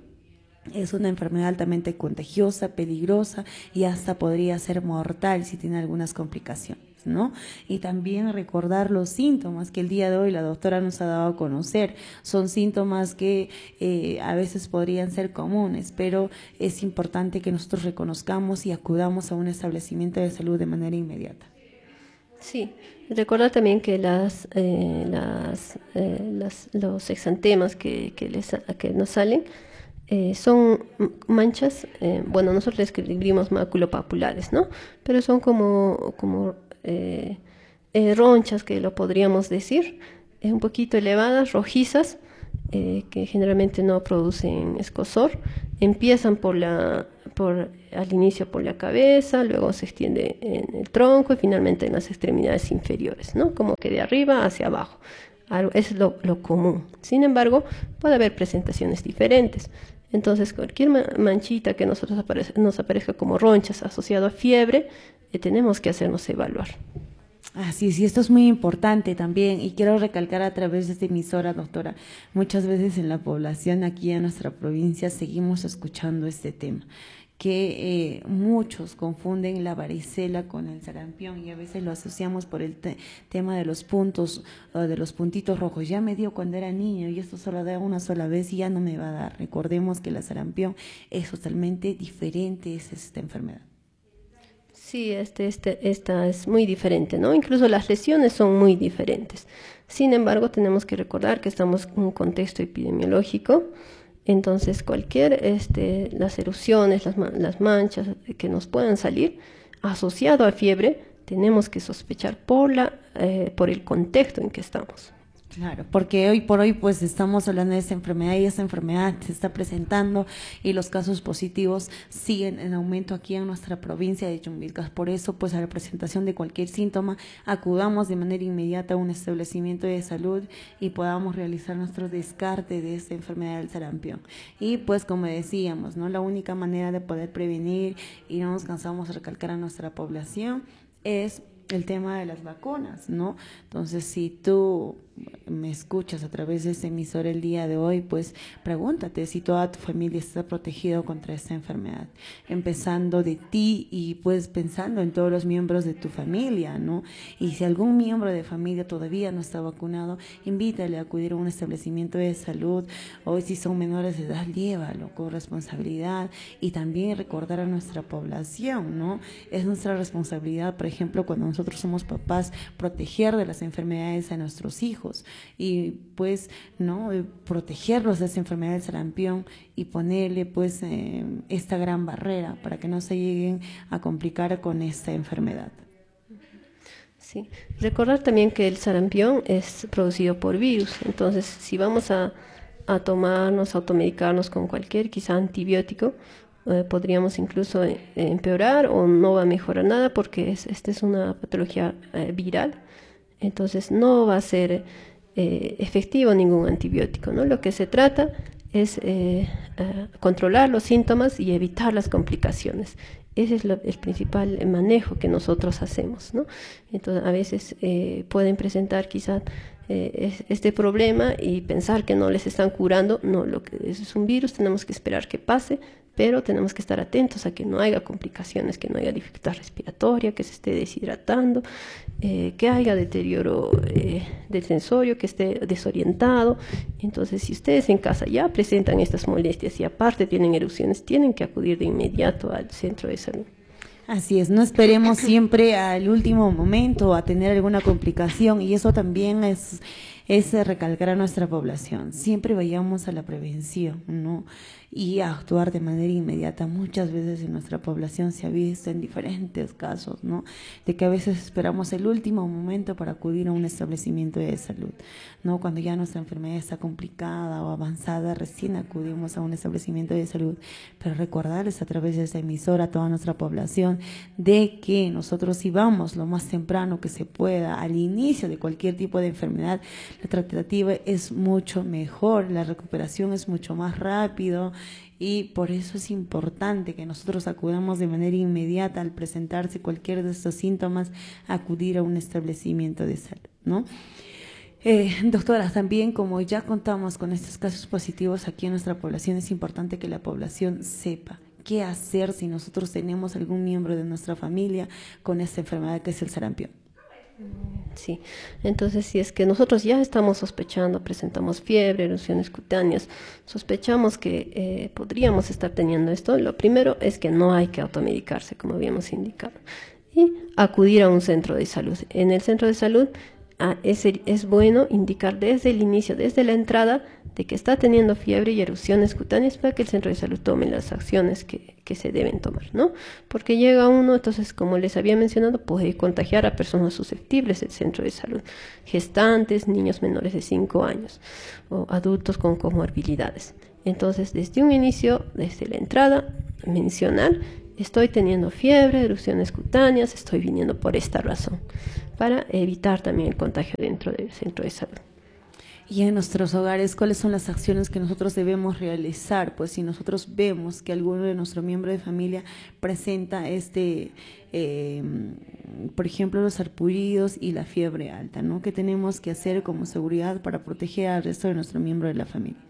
es una enfermedad altamente contagiosa, peligrosa y hasta podría ser mortal si tiene algunas complicaciones, ¿no? Y también recordar los síntomas que el día de hoy la doctora nos ha dado a conocer. Son síntomas que a veces podrían ser comunes, pero es importante que nosotros reconozcamos y acudamos a un establecimiento de salud de manera inmediata. Sí, recordar también que los exantemas que nos salen son manchas, bueno, nosotros les escribimos maculopapulares, ¿no? Pero son como ronchas, que lo podríamos decir, un poquito elevadas, rojizas, que generalmente no producen escozor, empiezan al inicio por la cabeza, luego se extiende en el tronco y finalmente en las extremidades inferiores, ¿no? Como que de arriba hacia abajo. Es lo común. Sin embargo, puede haber presentaciones diferentes. Entonces, cualquier manchita que nos aparezca como ronchas asociado a fiebre, tenemos que hacernos evaluar. Así es, y esto es muy importante también, y quiero recalcar a través de esta emisora, doctora, muchas veces en la población aquí en nuestra provincia seguimos escuchando este tema, que muchos confunden la varicela con el sarampión y a veces lo asociamos por el tema de los puntos, de los puntitos rojos. Ya me dio cuando era niño y esto solo da una sola vez y ya no me va a dar. Recordemos que la sarampión es totalmente diferente, es esta enfermedad. Sí, esta es muy diferente, ¿no? Incluso las lesiones son muy diferentes. Sin embargo, tenemos que recordar que estamos en un contexto epidemiológico. Entonces, las erupciones, las manchas que nos puedan salir asociado a fiebre, tenemos que sospechar por el contexto en que estamos. Claro, porque hoy por hoy pues estamos hablando de esta enfermedad y esta enfermedad se está presentando y los casos positivos siguen en aumento aquí en nuestra provincia de Chumbivilcas. Por eso pues a la presentación de cualquier síntoma acudamos de manera inmediata a un establecimiento de salud y podamos realizar nuestro descarte de esta enfermedad del sarampión. Y pues como decíamos, ¿no? La única manera de poder prevenir y no nos cansamos de recalcar a nuestra población es el tema de las vacunas, ¿no? Entonces, si tú me escuchas a través de este emisor el día de hoy, pues pregúntate si toda tu familia está protegida contra esta enfermedad, empezando de ti y pues pensando en todos los miembros de tu familia, ¿no? Y si algún miembro de familia todavía no está vacunado, invítale a acudir a un establecimiento de salud, o si son menores de edad, llévalo con responsabilidad y también recordar a nuestra población, ¿no? Es nuestra responsabilidad, por ejemplo, cuando nosotros somos papás, proteger de las enfermedades a nuestros hijos y pues no protegerlos de esa enfermedad del sarampión y ponerle pues esta gran barrera para que no se lleguen a complicar con esta enfermedad. Sí, recordar también que el sarampión es producido por virus, entonces si vamos a automedicarnos con cualquier quizá antibiótico, podríamos incluso empeorar o no va a mejorar nada porque esta es una patología viral. Entonces no va a ser efectivo ningún antibiótico, ¿no? Lo que se trata es controlar los síntomas y evitar las complicaciones. Ese es el principal manejo que nosotros hacemos, ¿no? Entonces a veces pueden presentar quizás este problema y pensar que no les están curando. No, lo que es un virus, tenemos que esperar que pase, pero tenemos que estar atentos a que no haya complicaciones, que no haya dificultad respiratoria, que se esté deshidratando, que haya deterioro del sensorio, que esté desorientado. Entonces, si ustedes en casa ya presentan estas molestias y aparte tienen erupciones, tienen que acudir de inmediato al centro de salud. Así es, no esperemos siempre al último momento a tener alguna complicación y eso también es recalcar a nuestra población. Siempre vayamos a la prevención, ¿no? Y a actuar de manera inmediata. Muchas veces en nuestra población se ha visto en diferentes casos, ¿no? De que a veces esperamos el último momento para acudir a un establecimiento de salud, ¿no? Cuando ya nuestra enfermedad está complicada o avanzada, recién acudimos a un establecimiento de salud. Pero recordarles a través de esta emisora a toda nuestra población de que nosotros si vamos lo más temprano que se pueda al inicio de cualquier tipo de enfermedad, la tratativa es mucho mejor, la recuperación es mucho más rápido. Y por eso es importante que nosotros acudamos de manera inmediata al presentarse cualquier de estos síntomas, acudir a un establecimiento de salud, ¿no? Doctora, también como ya contamos con estos casos positivos aquí en nuestra población, es importante que la población sepa qué hacer si nosotros tenemos algún miembro de nuestra familia con esta enfermedad que es el sarampión. Sí, entonces si es que nosotros ya estamos sospechando, presentamos fiebre, erupciones cutáneas, sospechamos que podríamos estar teniendo esto, lo primero es que no hay que automedicarse, como habíamos indicado, y acudir a un centro de salud. En el centro de salud es bueno indicar desde el inicio, desde la entrada, de que está teniendo fiebre y erupciones cutáneas para que el centro de salud tome las acciones que se deben tomar, ¿no? Porque llega uno, entonces, como les había mencionado, puede contagiar a personas susceptibles del centro de salud, gestantes, niños menores de 5 años o adultos con comorbilidades. Entonces, desde un inicio, desde la entrada, mencionar: estoy teniendo fiebre, erupciones cutáneas, estoy viniendo por esta razón, para evitar también el contagio dentro del centro de salud. Y en nuestros hogares, ¿cuáles son las acciones que nosotros debemos realizar? Pues si nosotros vemos que alguno de nuestros miembros de familia presenta por ejemplo, los sarpullidos y la fiebre alta, ¿no? ¿Qué tenemos que hacer como seguridad para proteger al resto de nuestros miembros de la familia?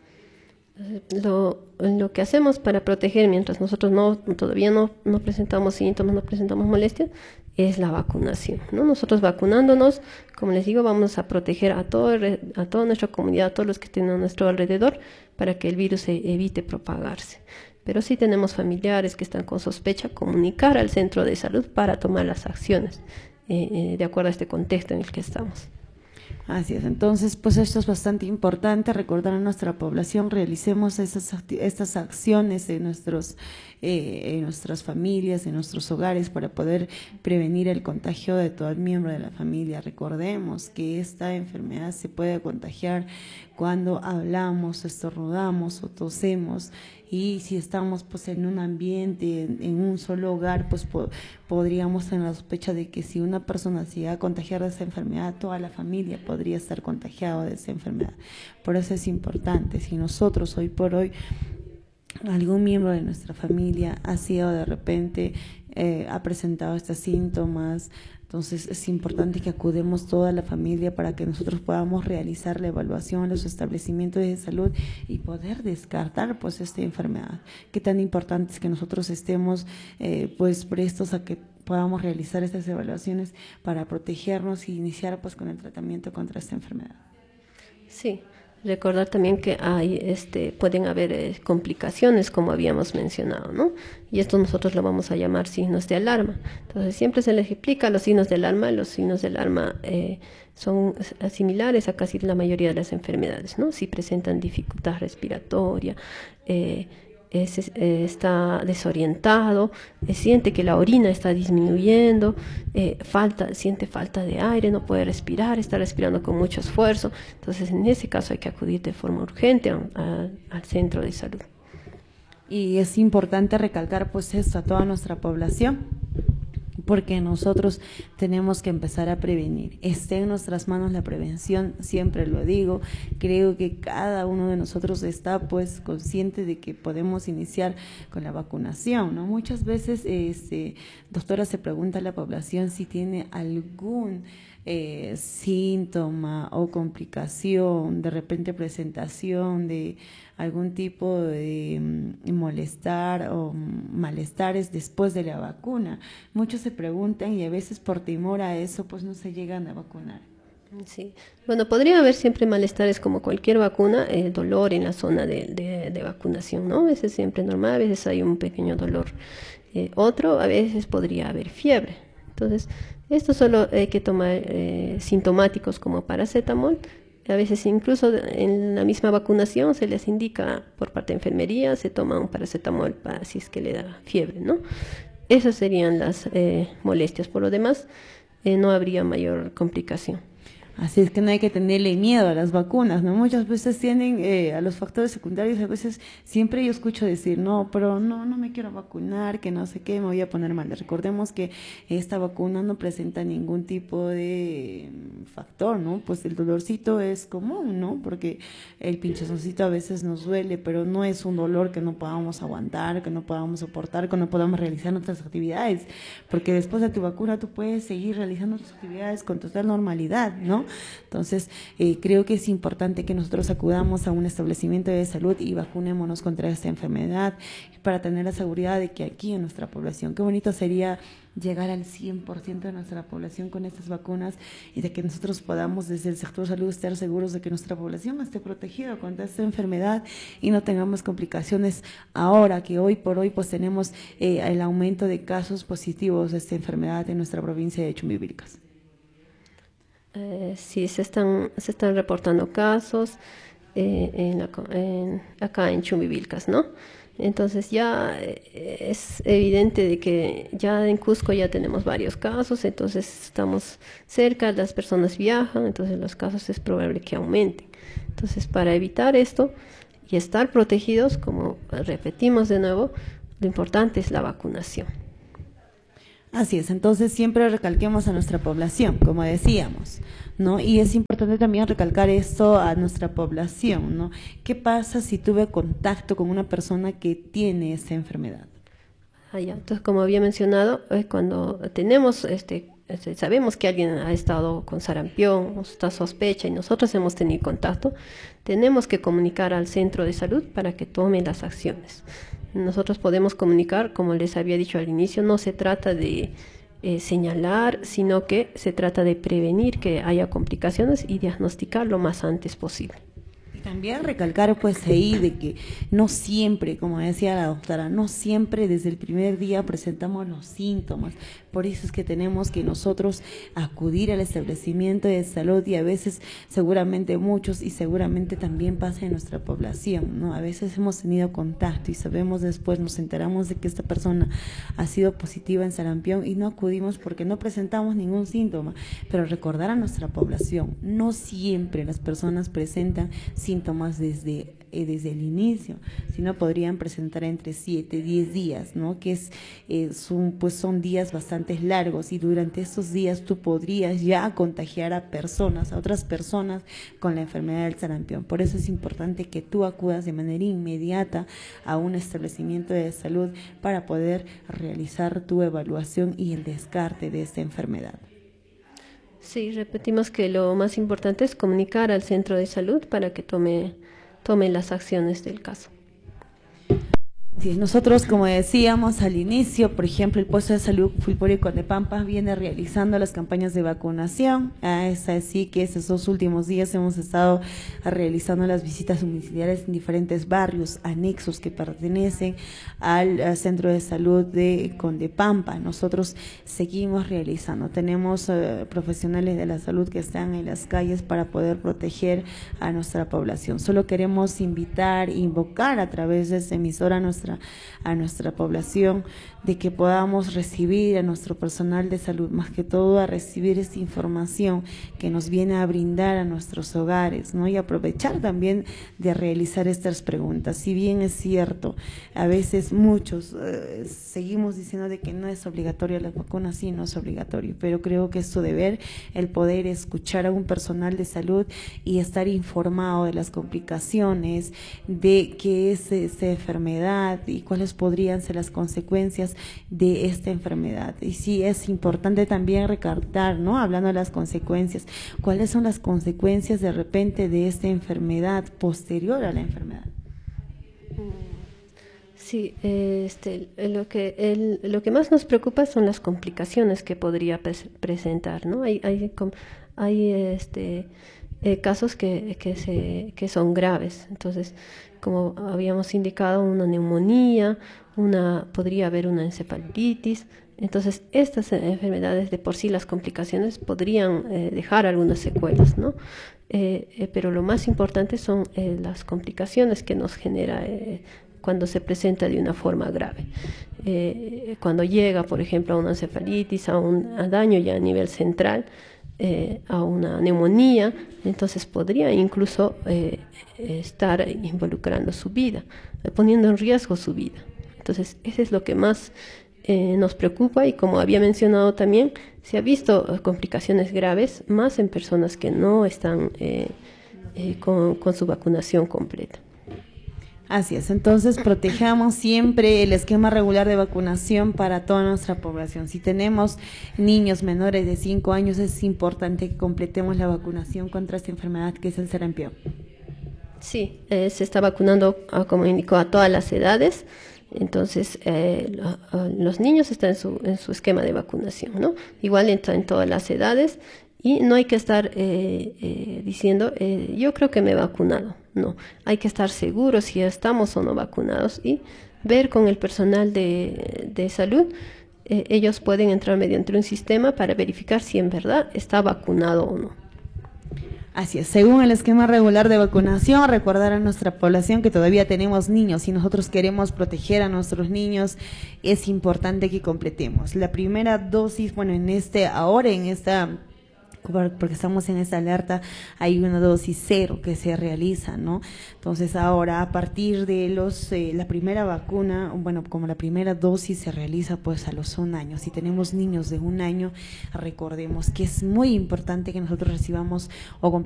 Lo que hacemos para proteger mientras nosotros todavía no presentamos síntomas, no presentamos molestias, es la vacunación, ¿no? Nosotros vacunándonos, como les digo, vamos a proteger a toda nuestra comunidad, a todos los que estén a nuestro alrededor, para que el virus evite propagarse. Pero si tenemos familiares que están con sospecha, comunicar al centro de salud para tomar las acciones de acuerdo a este contexto en el que estamos. Así es, entonces pues esto es bastante importante, recordar a nuestra población, realicemos estas acciones en nuestras familias, en nuestros hogares, para poder prevenir el contagio de todo miembro de la familia. Recordemos que esta enfermedad se puede contagiar cuando hablamos, estornudamos o tosemos, y si estamos pues en un ambiente, en un solo hogar, pues podríamos tener la sospecha de que si una persona se llega a contagiar de esa enfermedad, toda la familia podría estar contagiada de esa enfermedad. Por eso es importante, si nosotros hoy por hoy algún miembro de nuestra familia ha sido de repente, ha presentado estos síntomas, entonces es importante que acudemos toda la familia para que nosotros podamos realizar la evaluación de los establecimientos de salud y poder descartar pues esta enfermedad. Qué tan importante es que nosotros estemos pues prestos a que podamos realizar estas evaluaciones para protegernos y iniciar pues con el tratamiento contra esta enfermedad. Sí. Recordar también que pueden haber complicaciones, como habíamos mencionado, ¿no? Y esto nosotros lo vamos a llamar signos de alarma. Entonces siempre se les explica los signos de alarma. Los signos de alarma son similares a casi la mayoría de las enfermedades, ¿no? Si presentan dificultad respiratoria, está desorientado, siente que la orina está disminuyendo, siente falta de aire, no puede respirar, está respirando con mucho esfuerzo. Entonces en ese caso hay que acudir de forma urgente al centro de salud. Y es importante recalcar pues esto a toda nuestra población, porque nosotros tenemos que empezar a prevenir. Esté en nuestras manos la prevención, siempre lo digo. Creo que cada uno de nosotros está pues consciente de que podemos iniciar con la vacunación, ¿no? Muchas veces, doctora, se pregunta a la población si tiene algún síntoma o complicación, de repente presentación de algún tipo de molestar o malestares después de la vacuna. Muchos se preguntan y a veces por temor a eso pues no se llegan a vacunar. Sí, bueno, podría haber siempre malestares como cualquier vacuna, dolor en la zona de vacunación, ¿no? Ese es siempre normal, a veces hay un pequeño dolor. A veces podría haber fiebre. Entonces, esto solo hay que tomar sintomáticos como paracetamol. A veces incluso en la misma vacunación se les indica por parte de enfermería, se toma un paracetamol para si es que le da fiebre, ¿no? Esas serían las molestias. Por lo demás, no habría mayor complicación. Así es que no hay que tenerle miedo a las vacunas, ¿no? Muchas veces tienen a los factores secundarios, a veces siempre yo escucho decir, no, pero no me quiero vacunar, que no sé qué, me voy a poner mal. Recordemos que esta vacuna no presenta ningún tipo de factor, ¿no? Pues el dolorcito es común, ¿no? Porque el pinchazoncito a veces nos duele, pero no es un dolor que no podamos aguantar, que no podamos soportar, que no podamos realizar nuestras actividades, porque después de tu vacuna tú puedes seguir realizando tus actividades con total normalidad, ¿no? Entonces, creo que es importante que nosotros acudamos a un establecimiento de salud y vacunémonos contra esta enfermedad para tener la seguridad de que aquí en nuestra población, qué bonito sería llegar al 100% de nuestra población con estas vacunas y de que nosotros podamos desde el sector salud estar seguros de que nuestra población esté protegida contra esta enfermedad y no tengamos complicaciones ahora que hoy por hoy pues tenemos el aumento de casos positivos de esta enfermedad en nuestra provincia de Chumbivilcas. Sí, se están reportando casos acá en Chumbivilcas, ¿no? Entonces ya es evidente de que ya en Cusco ya tenemos varios casos, entonces estamos cerca, las personas viajan, entonces los casos es probable que aumenten. Entonces, para evitar esto y estar protegidos, como repetimos de nuevo, lo importante es la vacunación. Así es, entonces siempre recalquemos a nuestra población, como decíamos, ¿no? Y es importante también recalcar esto a nuestra población, ¿no? ¿Qué pasa si tuve contacto con una persona que tiene esta enfermedad? Entonces, como había mencionado, cuando tenemos sabemos que alguien ha estado con sarampión, o está sospecha y nosotros hemos tenido contacto, tenemos que comunicar al centro de salud para que tome las acciones. Nosotros podemos comunicar, como les había dicho al inicio, no se trata de señalar, sino que se trata de prevenir que haya complicaciones y diagnosticar lo más antes posible. También recalcar pues ahí de que no siempre, como decía la doctora, no siempre desde el primer día presentamos los síntomas. Por eso es que tenemos que nosotros acudir al establecimiento de salud y a veces seguramente muchos y seguramente también pasa en nuestra población, ¿no? A veces hemos tenido contacto y sabemos después, nos enteramos de que esta persona ha sido positiva en sarampión y no acudimos porque no presentamos ningún síntoma. Pero recordar a nuestra población, no siempre las personas presentan síntomas desde el inicio, sino podrían presentar entre 7 y 10 días, ¿no? Que son días bastante largos y durante estos días tú podrías ya contagiar a otras personas con la enfermedad del sarampión. Por eso es importante que tú acudas de manera inmediata a un establecimiento de salud para poder realizar tu evaluación y el descarte de esta enfermedad. Sí, repetimos que lo más importante es comunicar al centro de salud para que tome las acciones del caso. Sí, nosotros, como decíamos al inicio, por ejemplo, el puesto de salud Fulporio Condepampa viene realizando las campañas de vacunación. Es así que estos 2 últimos días hemos estado realizando las visitas domiciliares en diferentes barrios anexos que pertenecen al centro de salud de Condepampa. Nosotros seguimos realizando. Tenemos profesionales de la salud que están en las calles para poder proteger a nuestra población. Solo queremos invocar a través de esta emisora a nuestra población de que podamos recibir a nuestro personal de salud, más que todo a recibir esta información que nos viene a brindar a nuestros hogares, ¿no? Y aprovechar también de realizar estas preguntas. Si bien es cierto, a veces muchos seguimos diciendo de que no es obligatoria la vacuna, sí, no es obligatorio, pero creo que es su deber el poder escuchar a un personal de salud y estar informado de las complicaciones, de qué es esta enfermedad y cuáles podrían ser las consecuencias de esta enfermedad. Y sí es importante también recalcar, ¿no? Hablando de las consecuencias, ¿cuáles son las consecuencias de repente de esta enfermedad posterior a la enfermedad? Sí, lo que más nos preocupa son las complicaciones que podría presentar, ¿no? Hay casos que son graves. Entonces, como habíamos indicado, una neumonía, podría haber una encefalitis. Entonces, estas enfermedades de por sí, las complicaciones podrían dejar algunas secuelas, ¿no? Pero lo más importante son las complicaciones que nos genera cuando se presenta de una forma grave. Cuando llega, por ejemplo, a una encefalitis, a daño ya a nivel central, a una neumonía, entonces podría incluso estar involucrando su vida, poniendo en riesgo su vida. Entonces, eso es lo que más nos preocupa, y como había mencionado también, se ha visto complicaciones graves más en personas que no están con su vacunación completa. Así es, entonces protejamos siempre el esquema regular de vacunación para toda nuestra población. Si tenemos niños menores de 5 años, es importante que completemos la vacunación contra esta enfermedad que es el sarampión. Sí, se está vacunando, como indicó, a todas las edades. Entonces, los niños están en su esquema de vacunación, ¿no? Igual entra en todas las edades. Y no hay que estar diciendo, yo creo que me he vacunado. No, hay que estar seguros si estamos o no vacunados y ver con el personal de salud ellos pueden entrar mediante un sistema para verificar si en verdad está vacunado o no. Así es, según el esquema regular de vacunación, recordar a nuestra población que todavía tenemos niños y nosotros queremos proteger a nuestros niños, es importante que completemos la primera dosis. Bueno, porque estamos en esta alerta, hay una dosis 0 que se realiza, ¿no? Entonces ahora, a partir de la primera vacuna, bueno, como la primera dosis se realiza pues a los 1 año, si tenemos niños de 1 año, recordemos que es muy importante que nosotros recibamos o